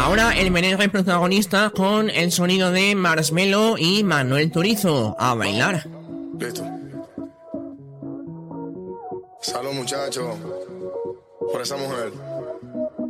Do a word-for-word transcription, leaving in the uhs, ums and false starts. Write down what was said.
Ahora el merengue protagonista con el sonido de Marshmello y Manuel Turizo. A bailar. Listo. Salud, muchachos, por esa mujer.